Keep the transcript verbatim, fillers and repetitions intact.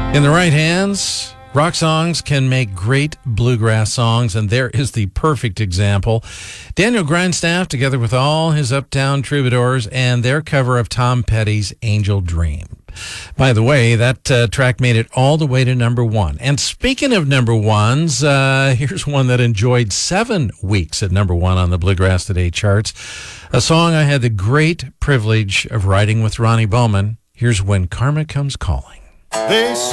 In the right hands, rock songs can make great bluegrass songs, and there is the perfect example. Daniel Grindstaff, together with all his Uptown Troubadours, and their cover of Tom Petty's Angel Dream. By the way, that uh, track made it all the way to number one. And speaking of number ones, uh, here's one that enjoyed seven weeks at number one on the Bluegrass Today charts. A song I had the great privilege of writing with Ronnie Bowman. Here's When Karma Comes Calling. They